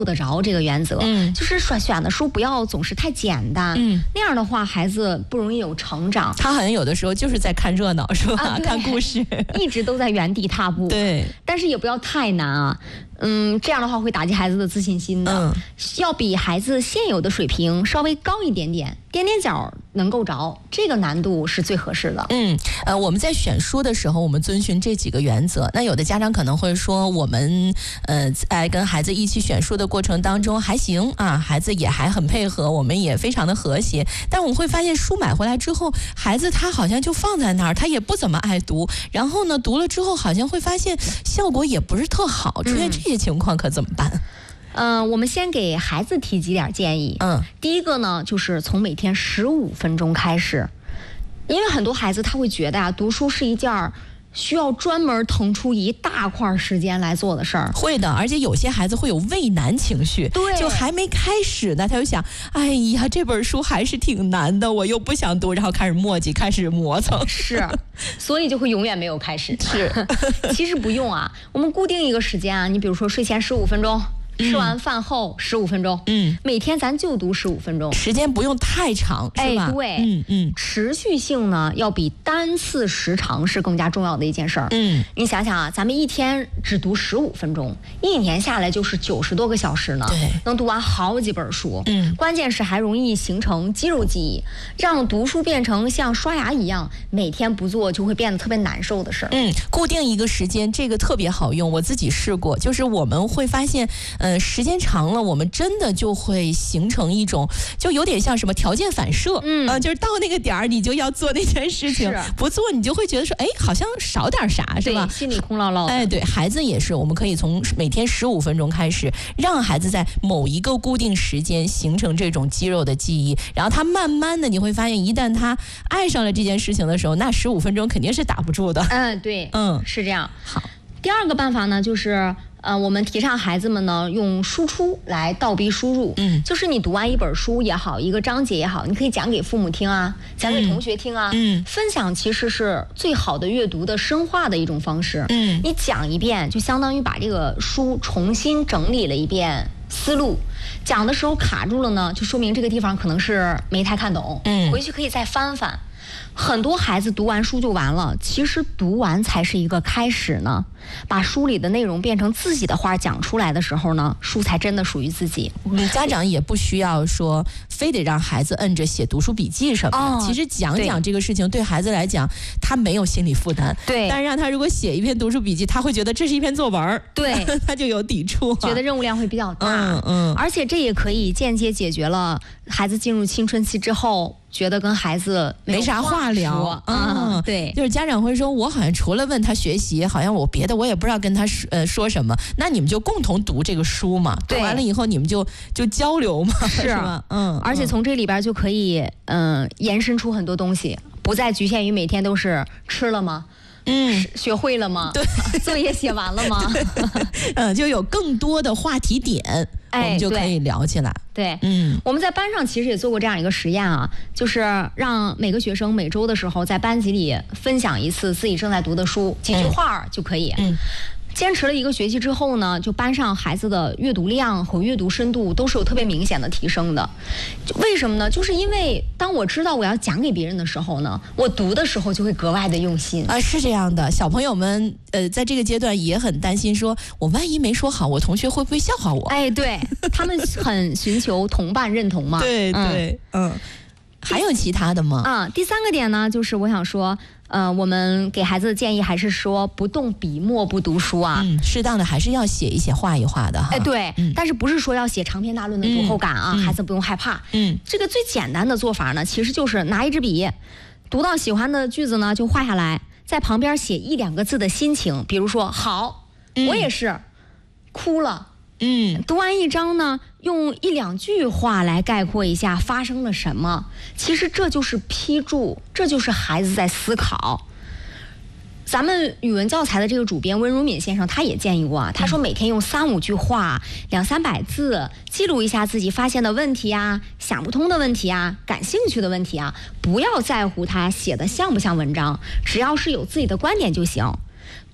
得着这个原则，就是选的书不要总是太简单，那样的话孩子不容易有成长。 他好像有的时候就是在看热闹，是吧？看故事， 一直都在原地踏步。 对， 但是也不要太难啊。这样的话会打击孩子的自信心的。要比孩子现有的水平稍微高一点点，踮踮脚能够着，这个难度是最合适的。 我们在选书的时候，我们遵循这几个原则。那有的家长可能会说，我们在跟孩子一起选书的过程当中还行啊，孩子也还很配合，我们也非常的和谐。但我们会发现，书买回来之后，孩子他好像就放在那儿，他也不怎么爱读。然后呢，读了之后好像会发现效果也不是特好，出现这些情况可怎么办？ 我们先给孩子提几点建议。第一个呢，就是从每天15分钟开始，因为很多孩子他会觉得读书是一件需要专门腾出一大块时间来做的事儿。 会的，而且有些孩子会有畏难情绪， 对， 就还没开始呢，他就想，哎呀，这本书还是挺难的，我又不想读，然后开始磨叽，开始磨蹭， 是，所以就会永远没有开始。 是， 其实不用啊，我们固定一个时间啊，你比如说睡前15分钟。吃完饭后15分钟，每天咱就读15分钟， 时间不用太长，是吧？ 对，持续性呢要比单次时长是更加重要的一件事儿。你想想啊，咱们一天只读15分钟，一年下来就是90多个小时呢， 对， 能读完好几本书。关键是还容易形成肌肉记忆，让读书变成像刷牙一样，每天不做就会变得特别难受的事儿。 固定一个时间，这个特别好用，我自己试过，就是我们会发现，时间长了，我们真的就会形成一种，就有点像什么条件反射，就是到那个点儿你就要做那件事情，不做你就会觉得说，哎，好像少点啥，是吧？ 心里空落落的。 哎，对，孩子也是，我们可以从每天15分钟开始，让孩子在某一个固定时间形成这种肌肉的记忆，然后他慢慢的你会发现，一旦他爱上了这件事情的时候，那15分钟肯定是打不住的。 对，是这样。 好， 第二个办法呢，就是我们提倡孩子们呢用输出来倒逼输入，就是你读完一本书也好，一个章节也好，你可以讲给父母听啊，讲给同学听啊，分享其实是最好的阅读的深化的一种方式。你讲一遍，就相当于把这个书重新整理了一遍思路，讲的时候卡住了呢，就说明这个地方可能是没太看懂，回去可以再翻翻。很多孩子读完书就完了，其实读完才是一个开始呢。把书里的内容变成自己的话讲出来的时候呢，书才真的属于自己。 家长也不需要说非得让孩子摁着写读书笔记什么的，其实讲这个事情对孩子来讲，他没有心理负担。 对， 但是让他如果写一篇读书笔记，他会觉得这是一篇作文， 对， 他就有抵触， 觉得任务量会比较大。而且这也可以间接解决了孩子进入青春期之后觉得跟孩子没啥话聊。 对， 就是家长会说，我好像除了问他学习，好像我别的我也不知道跟他说什么。那你们就共同读这个书嘛，读完了以后你们就交流嘛，是吧？ 而且从这里边就可以延伸出很多东西，不再局限于每天都是吃了吗？学会了吗？ 对， 作业写完了吗？ 就有更多的话题点，我们就可以聊起来。 对，我们在班上其实也做过这样一个实验啊，就是让每个学生每周的时候在班级里分享一次自己正在读的书，几句话就可以。坚持了一个学期之后呢，就班上孩子的阅读量和阅读深度都是有特别明显的提升的。为什么呢？就是因为当我知道我要讲给别人的时候呢，我读的时候就会格外的用心啊。是这样的，小朋友们在这个阶段也很担心，说我万一没说好，我同学会不会笑话我？ 哎，对，他们很寻求同伴认同嘛。 对对，还有其他的吗？ 第三个点呢，就是我想说，我们给孩子的建议还是说，不动笔墨不读书啊。 适当的还是要写一写、画一画的哈。 哎，对，但是不是说要写长篇大论的读后感啊？孩子不用害怕。这个最简单的做法呢，其实就是拿一支笔，读到喜欢的句子呢就画下来，在旁边写1、2个字的心情，比如说好，我也是，哭了。读完一章呢，用1、2句话来概括一下发生了什么。其实这就是批注，这就是孩子在思考。咱们语文教材的这个主编温如敏先生，他也建议过啊，他说每天用3、5句话，200、300字，记录一下自己发现的问题啊，想不通的问题啊，感兴趣的问题啊，不要在乎他写的像不像文章，只要是有自己的观点就行。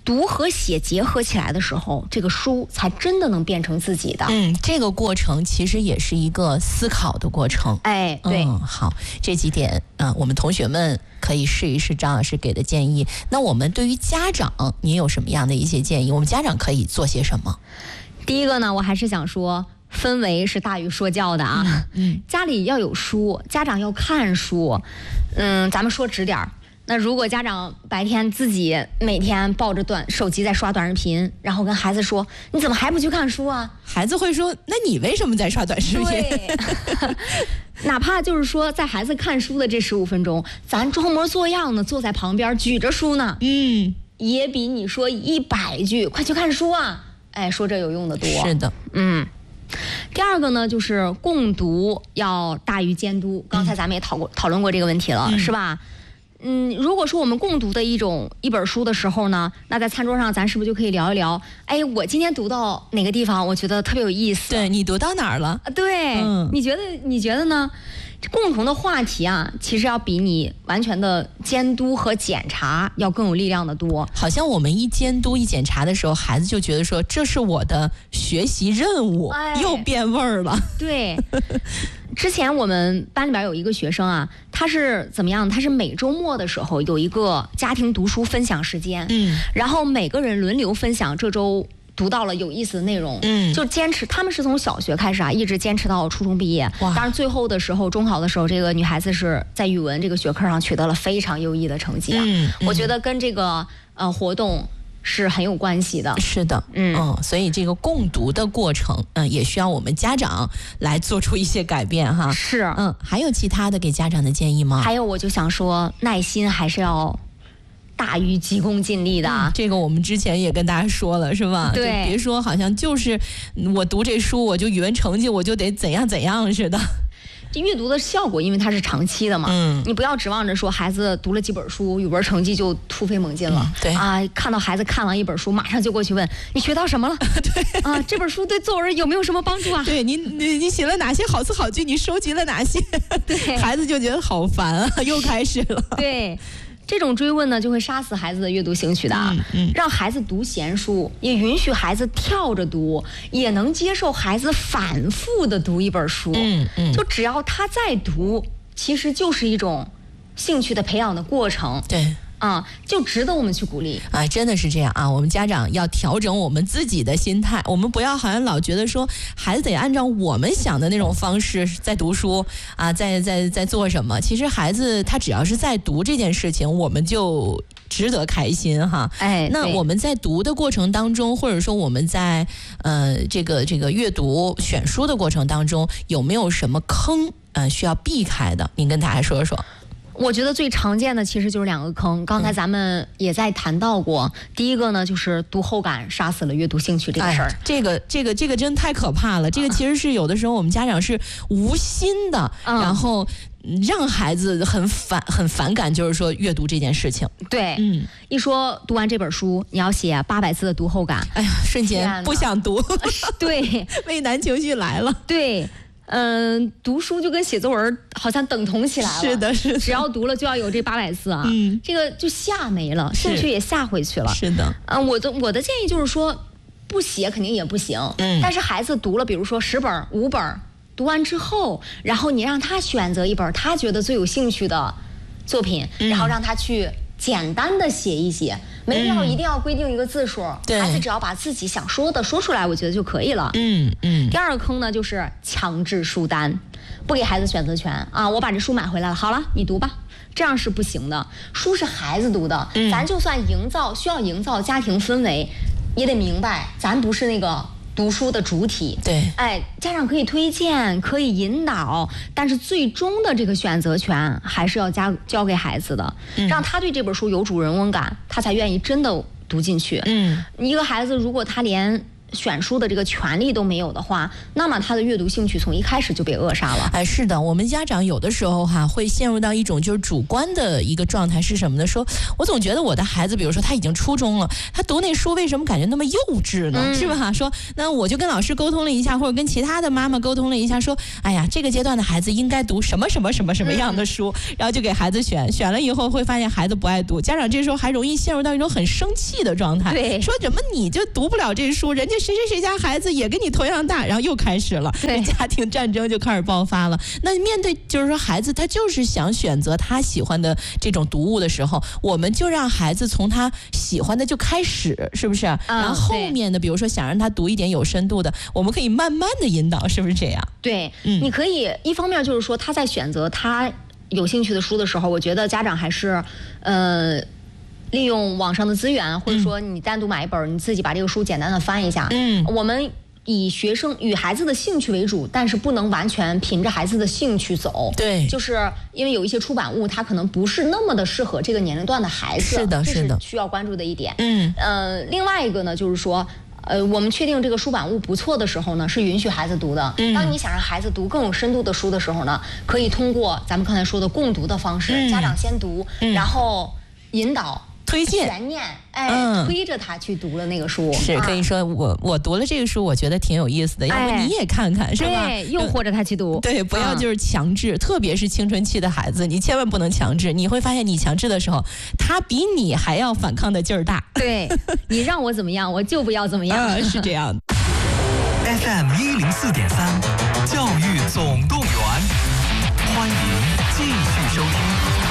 读和写结合起来的时候，这个书才真的能变成自己的。 这个过程其实也是一个思考的过程。 哎，对， 好，这几点我们同学们可以试一试张老师给的建议。那我们对于家长，您有什么样的一些建议？我们家长可以做些什么？ 第一个呢，我还是想说，氛围是大于说教的啊。家里要有书，家长要看书。咱们说直点儿。那如果家长白天自己每天抱着手机在刷短视频，然后跟孩子说你怎么还不去看书啊？ 孩子会说那你为什么在刷短视频？ 对，哪怕就是说在孩子看书的这15分钟，咱装模作样的坐在旁边举着书呢，也比你说100句快去看书啊，说这有用的多。 是的， 第二个呢，就是共读要大于监督。刚才咱们也讨论过这个问题了，是吧？如果说我们共读的一本书的时候呢，那在餐桌上咱是不是就可以聊一聊？我今天读到哪个地方，我觉得特别有意思。 对，你读到哪儿了？ 对，你觉得呢？共同的话题啊，其实要比你完全的监督和检查要更有力量的多。 好像我们一监督一检查的时候，孩子就觉得说这是我的学习任务，又变味儿了。 对，之前我们班里边有一个学生啊，他是怎么样？他是每周末的时候有一个家庭读书分享时间，然后每个人轮流分享这周读到了有意思的内容，就坚持。他们是从小学开始啊，一直坚持到初中毕业。当然最后的时候，中考的时候，这个女孩子是在语文这个学科上取得了非常优异的成绩啊。我觉得跟这个活动是很有关系的。 是的，所以这个共读的过程，也需要我们家长来做出一些改变哈。 是， 还有其他的给家长的建议吗？ 还有，我就想说，耐心还是要大于急功近利的。 这个我们之前也跟大家说了，是吧？ 对， 别说好像就是我读这书，我就语文成绩我就得怎样怎样似的。 这阅读的效果，因为它是长期的嘛，你不要指望着说孩子读了几本书，语文成绩就突飞猛进了。 对啊，看到孩子看完一本书，马上就过去问你学到什么了？ 对啊，这本书对作文有没有什么帮助啊？ 对你写了哪些好词好句？你收集了哪些？ 对， 孩子就觉得好烦啊，又开始了。 对。这种追问呢，就会杀死孩子的阅读兴趣的。让孩子读闲书，也允许孩子跳着读，也能接受孩子反复的读一本书。就只要他在读，其实就是一种兴趣的培养的过程。 对。 就值得我们去鼓励啊！真的是这样啊！我们家长要调整我们自己的心态，我们不要好像老觉得说孩子得按照我们想的那种方式在读书啊，在做什么。其实孩子他只要是在读这件事情，我们就值得开心哈。那我们在读的过程当中，或者说我们在这个阅读选书的过程当中，有没有什么坑需要避开的？您跟大家说说。 我觉得最常见的其实就是2个坑，刚才咱们也在谈到过。第一个呢，就是读后感杀死了阅读兴趣这个事儿。 这个真太可怕了。这个其实是有的时候我们家长是无心的，然后让孩子很反感，就是说阅读这件事情。 对，一说读完这本书，你要写800字的读后感， 哎呀，瞬间不想读。 对， 畏难情绪来了。 对。读书就跟写作文好像等同起来了。 是的， 只要读了就要有这800字啊。这个就吓没了，兴趣也吓回去了。 是的。 我的建议就是说，不写肯定也不行。但是孩子读了，比如说10本、5本，读完之后，然后你让他选择一本他觉得最有兴趣的作品，然后让他去简单的写一写，没必要一定要规定一个字数。孩子只要把自己想说的说出来，我觉得就可以了。第2个坑呢，就是强制书单，不给孩子选择权啊！我把这书买回来了，好了，你读吧，这样是不行的。书是孩子读的，咱就算需要营造家庭氛围，也得明白，咱不是那个读书的主体。 对， 家长可以推荐，可以引导，但是最终的这个选择权还是要交给孩子的，让他对这本书有主人翁感，他才愿意真的读进去。一个孩子如果他连选书的这个权利都没有的话，那么他的阅读兴趣从一开始就被扼杀了。 哎，是的，我们家长有的时候会陷入到一种就是主观的一个状态，是什么呢？说我总觉得我的孩子，比如说他已经初中了，他读那书为什么感觉那么幼稚呢？是吧？说那我就跟老师沟通了一下，或者跟其他的妈妈沟通了一下，说哎呀，这个阶段的孩子应该读什么什么什么什么样的书，然后就给孩子选了以后，会发现孩子不爱读，家长这时候还容易陷入到一种很生气的状态， 对， 说怎么你就读不了这书，人家谁谁谁家孩子也跟你同样大，然后又开始了， 对， 家庭战争就开始爆发了。那面对就是说孩子他就是想选择他喜欢的这种读物的时候，我们就让孩子从他喜欢的就开始，是不是？然后后面的比如说想让他读一点有深度的，我们可以慢慢的引导，是不是这样？ 对，你可以一方面就是说他在选择他有兴趣的书的时候，我觉得家长还是利用网上的资源，或者说你单独买一本，你自己把这个书简单的翻一下。我们以孩子的兴趣为主，但是不能完全凭着孩子的兴趣走。 对， 就是因为有一些出版物，它可能不是那么的适合这个年龄段的孩子。 是的， 是的，需要关注的一点。另外一个呢，就是说。我们确定这个书版物不错的时候呢，是允许孩子读的。当你想让孩子读更有深度的书的时候呢，可以通过咱们刚才说的共读的方式，家长先读，然后引导。 推荐悬念，推着他去读了那个书， 是可以说我读了这个书，我觉得挺有意思的，要不你也看看，是吧？ 对，诱惑着他去读， 对，不要就是强制，特别是青春期的孩子，你千万不能强制，你会发现你强制的时候，他比你还要反抗的劲儿大。 对，你让我怎么样，我就不要怎么样， 是这样的。 FM 104.3，教育总动员，欢迎继续收听。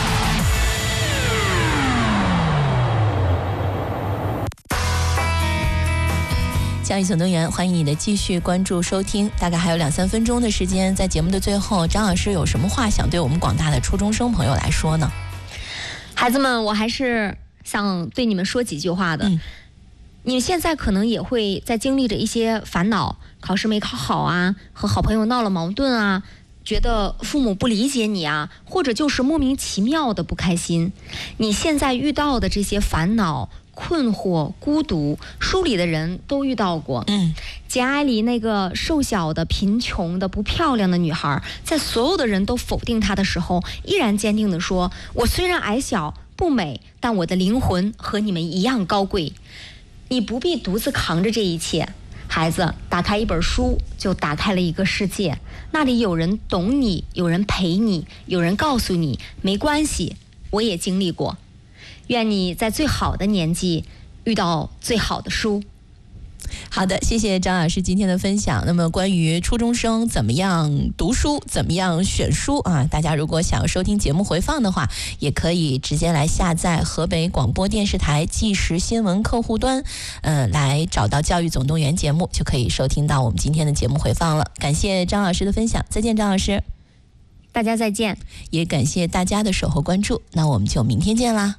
教育总动员，欢迎你的继续关注收听。大概还有2-3分钟的时间，在节目的最后，张老师有什么话想对我们广大的初中生朋友来说呢？ 孩子们，我还是想对你们说几句话的。你们现在可能也会在经历着一些烦恼，考试没考好啊，和好朋友闹了矛盾啊，觉得父母不理解你啊，或者就是莫名其妙的不开心。你现在遇到的这些烦恼、困惑、孤独，书里的人都遇到过。简爱里那个瘦小的、贫穷的、不漂亮的女孩，在所有的人都否定她的时候，依然坚定地说：我虽然矮小不美，但我的灵魂和你们一样高贵。你不必独自扛着这一切，孩子，打开一本书就打开了一个世界，那里有人懂你，有人陪你，有人告诉你没关系，我也经历过。愿你在最好的年纪遇到最好的书。 好的，谢谢张老师今天的分享。那么关于初中生怎么样读书，怎么样选书啊，大家如果想要收听节目回放的话，也可以直接来下载河北广播电视台即时新闻客户端，来找到教育总动员节目，就可以收听到我们今天的节目回放了。感谢张老师的分享，再见张老师。 大家再见。 也感谢大家的守候关注，那我们就明天见啦。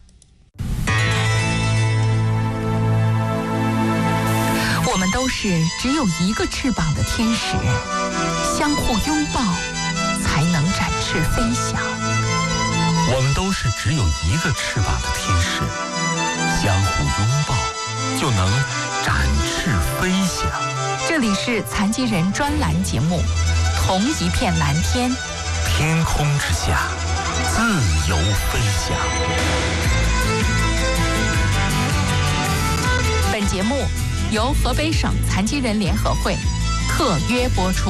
我们都是只有一个翅膀的天使，相互拥抱才能展翅飞翔。 我们都是只有一个翅膀的天使，相互拥抱就能展翅飞翔。 这里是残疾人专栏节目《同一片蓝天》， 天空之下自由飞翔。 本节目由河北省残疾人联合会特约播出。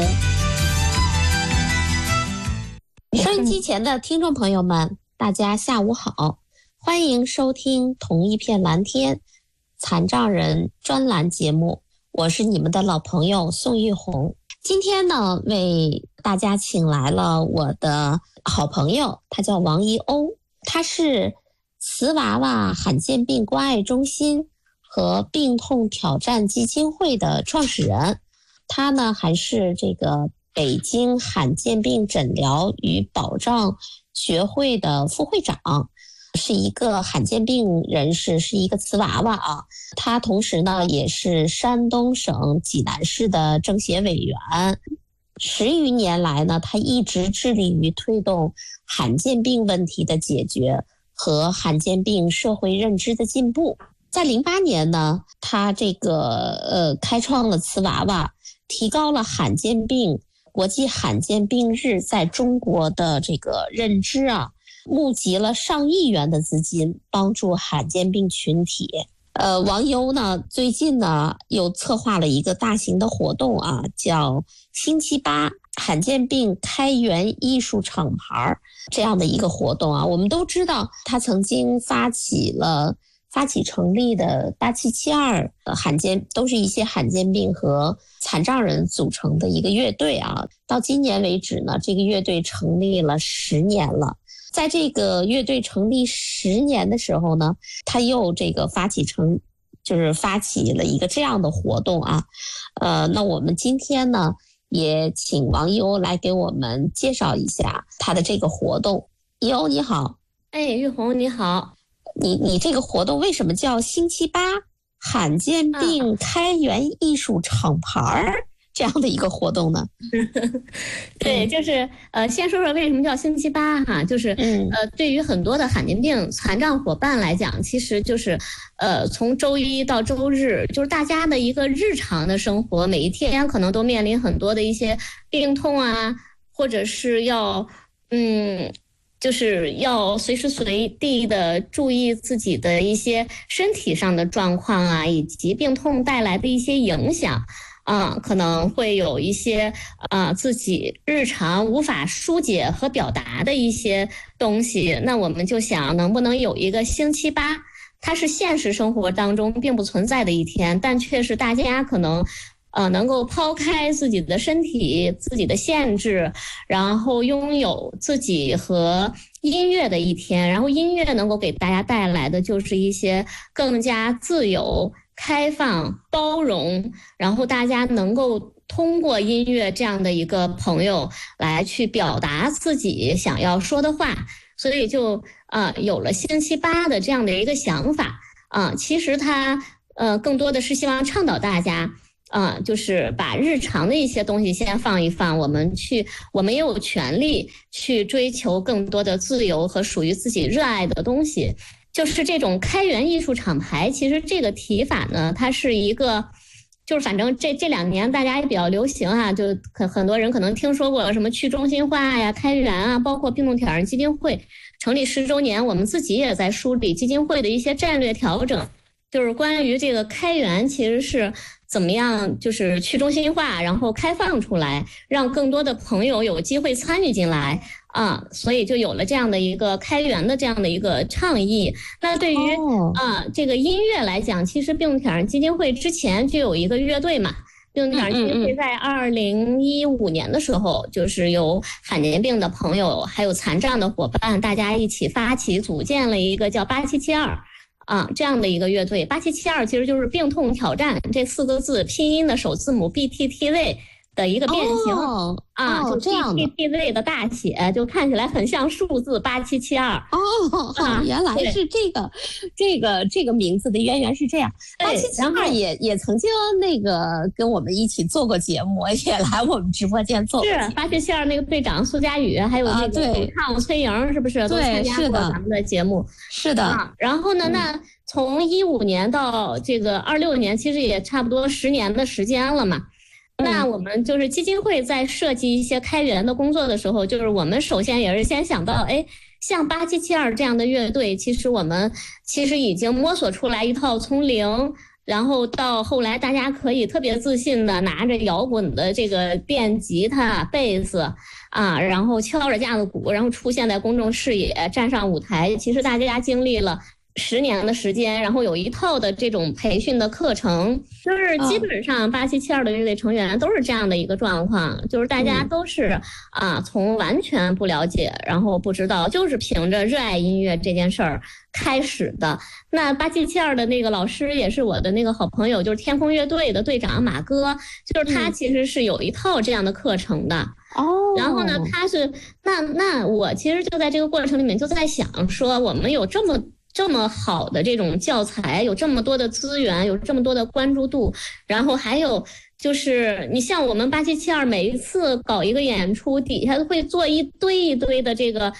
收音机前的听众朋友们，大家下午好，欢迎收听同一片蓝天残障人专栏节目，我是你们的老朋友宋玉红。今天呢，为大家请来了我的好朋友，他叫王一欧，他是瓷娃娃罕见病关爱中心和病痛挑战基金会的创始人，他呢还是这个北京罕见病诊疗与保障学会的副会长，是一个罕见病人士，是一个瓷娃娃啊。他同时呢也是山东省济南市的政协委员。10余年来呢，他一直致力于推动罕见病问题的解决和罕见病社会认知的进步。 在08年呢，他这个开创了瓷娃娃，提高了罕见病国际罕见病日在中国的这个认知啊，募集了上亿元的资金，帮助罕见病群体。王优呢最近呢又策划了一个大型的活动啊，叫星期8罕见病开源艺术厂牌这样的一个活动啊。我们都知道他曾经发起成立的8772都是一些罕见病和残障人组成的一个乐队啊。到今年为止呢，这个乐队成立了10年了。在这个乐队成立10年的时候呢，他又这个发起了一个这样的活动啊。那我们今天呢也请王优来给我们介绍一下他的这个活动。优你好。 玉红你好。 你这个活动为什么叫星期8罕见病开源艺术厂牌这样的一个活动呢？ 对，就是先说说为什么叫星期8哈，就是对于很多的罕见病残障伙伴来讲，其实就是从周一到周日，就是大家的一个日常的生活，每一天可能都面临很多的一些病痛啊，或者是就是要随时随地的注意自己的一些身体上的状况啊，以及病痛带来的一些影响啊，可能会有一些自己日常无法疏解和表达的一些东西。那我们就想能不能有一个星期8，它是现实生活当中并不存在的一天，但却是大家可能能够抛开自己的身体、自己的限制，然后拥有自己和音乐的一天。然后音乐能够给大家带来的就是一些更加自由、开放、包容，然后大家能够通过音乐这样的一个朋友来去表达自己想要说的话，所以就有了星期8的这样的一个想法其实它更多的是希望倡导大家就是把日常的一些东西先放一放，我们也有权利去追求更多的自由和属于自己热爱的东西。就是这种开源艺术厂牌，其实这个提法呢，它是一个，就是反正这2年大家也比较流行就很多人可能听说过什么去中心化呀、开源啊，包括病痛挑战基金会成立10周年，我们自己也在梳理基金会的一些战略调整，就是关于这个开源其实是怎么样，就是去中心化，然后开放出来，让更多的朋友有机会参与进来所以就有了这样的一个开源的这样的一个倡议。那对于这个音乐来讲，其实病痛挑战基金会之前就有一个乐队嘛，病痛挑战基金会在2015年的时候，就是有罕见病的朋友还有残障的伙伴，大家一起发起组建了一个叫8772这样的一个乐队。8772其实就是病痛挑战这4个字拼音的首字母 BTTZ 的一个变形就这样的 BTTZ 的大写，就看起来很像数字8772 原来是这个名字的渊源是这样。8772也曾经那个跟我们一起做过节目，也来我们直播间做过。 是8772那个队长苏佳宇，还有那个主唱崔莹，是不是都参加过咱们的节目？ 是的。 然后呢，那从15年到这个26年，其实也差不多10年的时间了嘛。那我们就是基金会在设计一些开源的工作的时候，就是我们首先也是先想到，像8772这样的乐队，其实已经摸索出来一套从零，然后到后来大家可以特别自信的拿着摇滚的这个电吉他、贝斯然后敲着架子鼓，然后出现在公众视野，站上舞台。其实大家经历了10年的时间，然后有一套的这种培训的课程，就是基本上8772的乐队成员都是这样的一个状况，就是大家都是从完全不了解，然后不知道，就是凭着热爱音乐这件事儿开始的。那8772的那个老师也是我的那个好朋友，就是天空乐队的队长马哥，就是他其实是有一套这样的课程的。然后呢，他是那我其实就在这个过程里面就在想说，我们有这么好的这种教材，有这么多的资源，有这么多的关注度，然后还有就是你像我们8772每一次搞一个演出，底下会做一堆的这个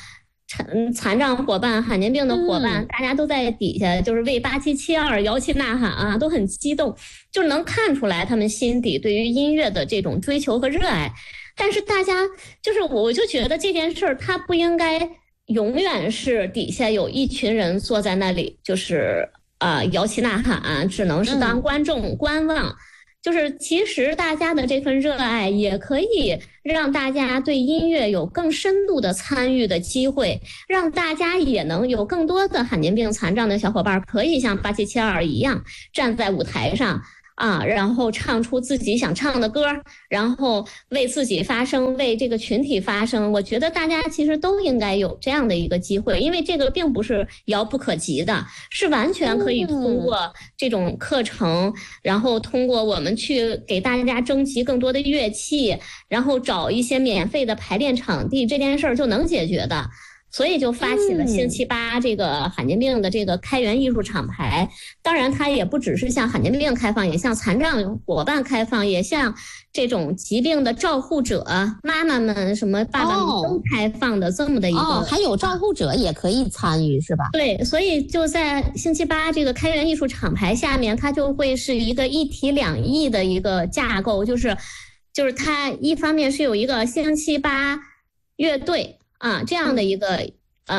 残障伙伴、罕见病的伙伴，大家都在底下就是为8772摇旗呐喊啊，都很激动，就能看出来他们心底对于音乐的这种追求和热爱。但是大家就是我就觉得这件事儿，它不应该永远是底下有一群人坐在那里就是摇旗呐喊，只能是当观众观望。就是其实大家的这份热爱也可以让大家对音乐有更深度的参与的机会，让大家也能有更多的罕见病残障的小伙伴可以像8772一样站在舞台上然后唱出自己想唱的歌，然后为自己发声，为这个群体发声。我觉得大家其实都应该有这样的一个机会，因为这个并不是遥不可及的，是完全可以通过这种课程，然后通过我们去给大家征集更多的乐器，然后找一些免费的排练场地，这件事儿就能解决的。所以就发起了星期8这个罕见病的这个开源艺术厂牌。当然它也不只是向罕见病开放，也向残障伙伴开放，也向这种疾病的照护者妈妈们什么爸爸们都开放的这么的一个还有照护者也可以参与是吧？ 对，所以就在星期8这个开源艺术厂牌下面，它就会是一个一体两翼的一个架构，就是它一方面是有一个星期8乐队这样的一个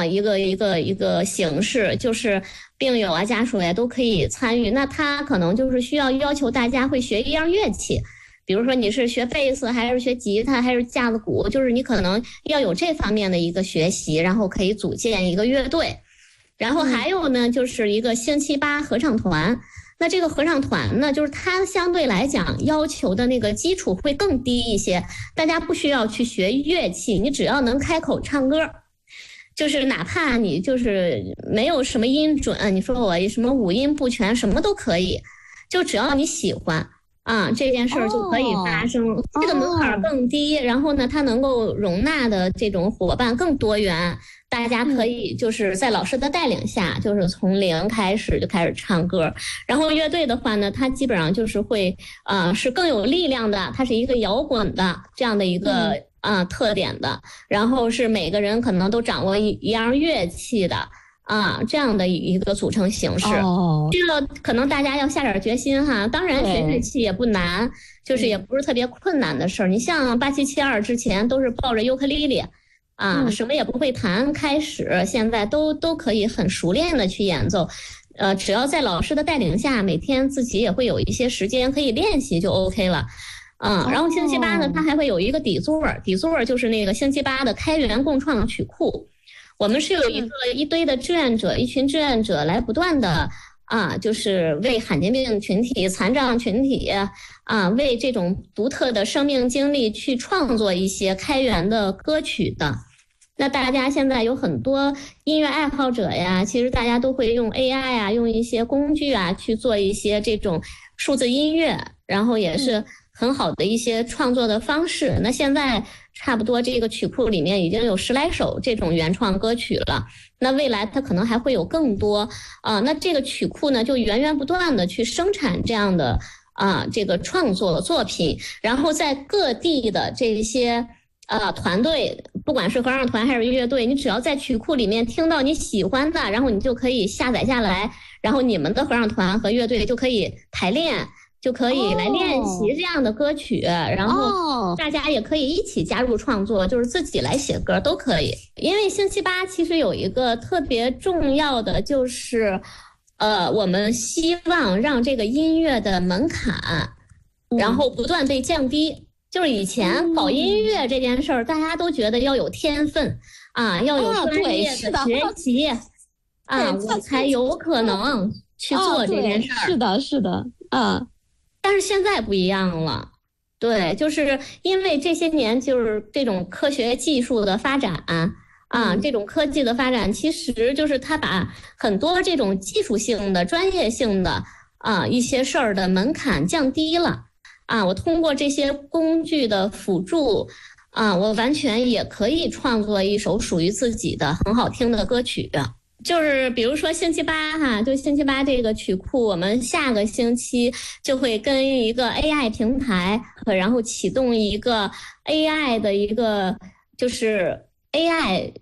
形式，就是病友家属都可以参与。那他可能就是需要求大家会学一样乐器，比如说你是学贝斯还是学吉他还是架子鼓，就是你可能要有这方面的一个学习，然后可以组建一个乐队。然后还有呢，就是一个星期8合唱团。那这个合唱团呢，就是它相对来讲要求的那个基础会更低一些，大家不需要去学乐器，你只要能开口唱歌，就是哪怕你就是没有什么音准，你说我什么五音不全什么都可以，就只要你喜欢这件事儿就可以发生。这个门槛更低，然后呢它能够容纳的这种伙伴更多元，大家可以就是在老师的带领下，就是从0开始就开始唱歌。然后乐队的话呢，它基本上就是会是更有力量的，它是一个摇滚的这样的一个特点的，然后是每个人可能都掌握一样乐器的这样的一个组成形式。这个可能大家要下点决心哈。当然学乐器也不难，就是也不是特别困难的事儿。你像8772之前都是抱着尤克里里什么也不会弹开始，现在都可以很熟练的去演奏。只要在老师的带领下，每天自己也会有一些时间可以练习就 OK 了。然后星期8呢，它还会有一个底座就是那个星期8的开源共创曲库。我们是有一堆的志愿者，一群志愿者来不断的就是为罕见病群体、残障群体为这种独特的生命经历去创作一些开源的歌曲的。那大家现在有很多音乐爱好者呀，其实大家都会用 AI 用一些工具去做一些这种数字音乐，然后也是很好的一些创作的方式。那现在差不多这个曲库里面已经有10来首这种原创歌曲了，那未来它可能还会有更多那这个曲库呢就源源不断的去生产这样的这个创作作品，然后在各地的这些团队，不管是合唱团还是乐队，你只要在曲库里面听到你喜欢的，然后你就可以下载下来，然后你们的合唱团和乐队就可以排练，就可以来练习这样的歌曲，然后大家也可以一起加入创作，就是自己来写歌都可以。因为星期8其实有一个特别重要的，就是我们希望让这个音乐的门槛然后不断被降低。就是以前搞音乐这件事儿，大家都觉得要有天分要有专业的学习我才有可能去做这件事儿。 是的但是现在不一样了，对，就是因为这些年就是这种科学技术的发展这种科技的发展，其实就是它把很多这种技术性的专业性的一些事儿的门槛降低了我通过这些工具的辅助我完全也可以创作一首属于自己的很好听的歌曲。就是比如说星期8就星期8这个曲库，我们下个星期就会跟一个 AI 平台，然后启动一个 AI 的一个就是 AI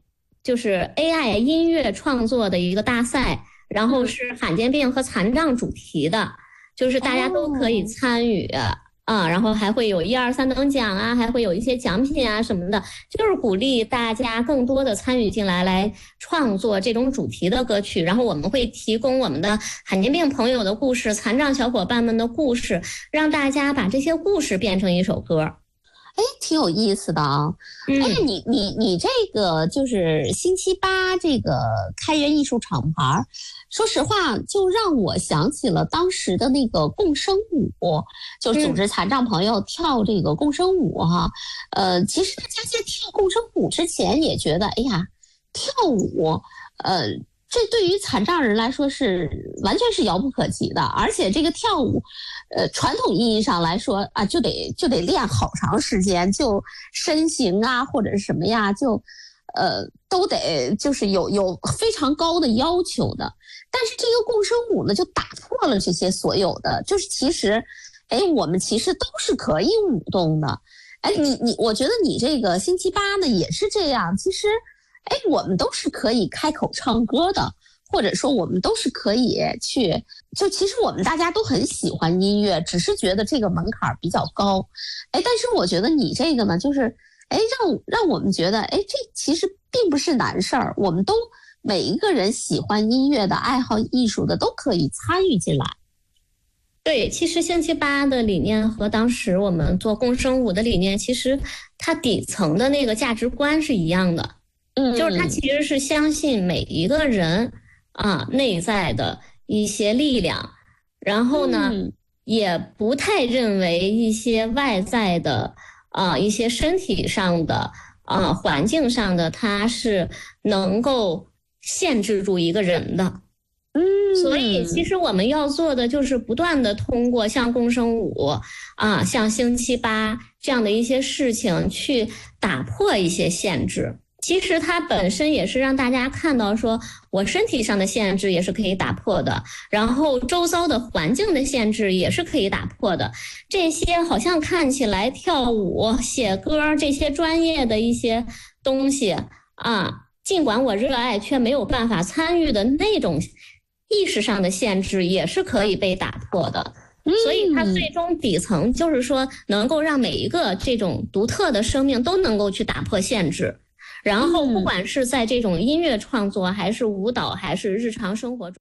就是 AI 音乐创作的一个大赛，然后是罕见病和残障主题的，就是大家都可以参与。然后还会有1、2、3等奖啊，还会有一些奖品啊什么的，就是鼓励大家更多的参与进来，来创作这种主题的歌曲。然后我们会提供我们的罕见病朋友的故事、残障小伙伴们的故事，让大家把这些故事变成一首歌。 挺有意思的啊。你这个就是星期8这个开源艺术厂牌，说实话就让我想起了当时的那个共生舞，就组织残障朋友跳这个共生舞哈。其实大家在跳共生舞之前也觉得，哎呀，跳舞，这对于残障人来说是完全是遥不可及的，而且这个跳舞，传统意义上来说啊，就得练好长时间，就身形啊或者是什么呀，就都得就是有非常高的要求的。但是这个共生舞呢，就打破了这些所有的，就是其实，我们其实都是可以舞动的。我觉得你这个星期8呢也是这样，其实。我们都是可以开口唱歌的，或者说我们都是可以去，就其实我们大家都很喜欢音乐，只是觉得这个门槛比较高。但是我觉得你这个呢，就是让我们觉得，这其实并不是难事儿，我们都每一个人喜欢音乐的、爱好艺术的都可以参与进来。 对，其实星期8的理念和当时我们做共生舞的理念，其实它底层的那个价值观是一样的。就是他其实是相信每一个人内在的一些力量，然后呢，也不太认为一些外在的一些身体上的环境上的，它是能够限制住一个人的。所以其实我们要做的就是不断的通过像共生舞像星期8这样的一些事情去打破一些限制。其实它本身也是让大家看到说我身体上的限制也是可以打破的，然后周遭的环境的限制也是可以打破的。这些好像看起来跳舞、写歌这些专业的一些东西尽管我热爱却没有办法参与的那种意识上的限制也是可以被打破的。所以它最终底层就是说能够让每一个这种独特的生命都能够去打破限制。然后不管是在这种音乐创作还是舞蹈还是日常生活中，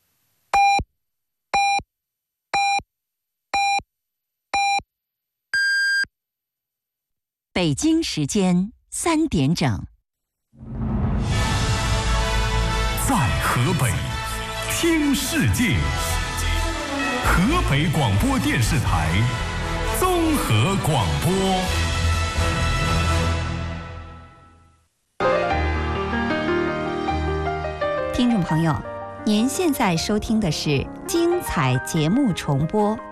北京时间3点整， 在河北听世界，河北广播电视台综合广播。 听众朋友，您现在收听的是精彩节目重播。